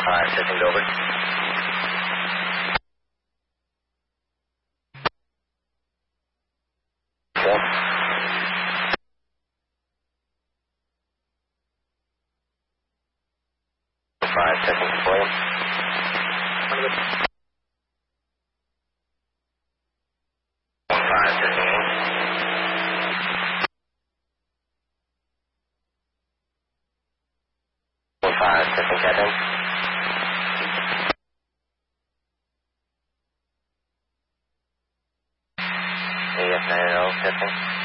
5, testing over. 4. 5, testing William. 5, testing Ames. 5, testing Catherine. 9 testing.